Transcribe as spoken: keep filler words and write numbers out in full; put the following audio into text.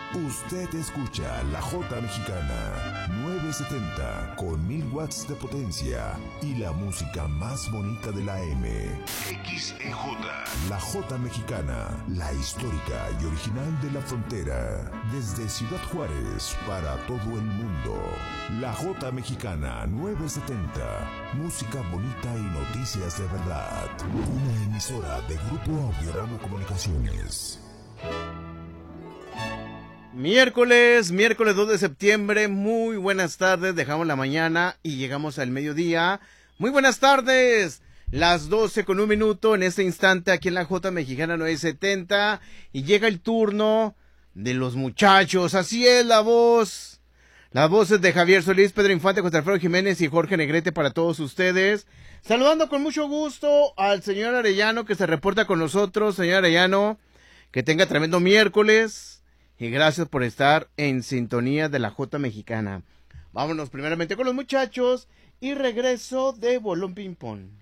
Usted escucha la Jota Mexicana nueve setenta con mil watts de potencia y la música más bonita de la M. X E J. La Jota Mexicana, la histórica y original de la frontera. Desde Ciudad Juárez para todo el mundo. La Jota Mexicana nueve setenta. Música bonita y noticias de verdad. Una emisora de Grupo Audiorama Comunicaciones. Miércoles, miércoles dos de septiembre, muy buenas tardes, dejamos la mañana y llegamos al mediodía. Muy buenas tardes, las doce con un minuto en este instante aquí en la Jota Mexicana nueve setenta y llega el turno de los muchachos, así es la voz, las voces de Javier Solís, Pedro Infante, José Alfredo Jiménez y Jorge Negrete para todos ustedes. Saludando con mucho gusto al señor Arellano que se reporta con nosotros. Señor Arellano, que tenga tremendo miércoles. Y gracias por estar en sintonía de la Jota Mexicana. Vámonos primeramente con los muchachos y regreso de Bolón Ping Pong.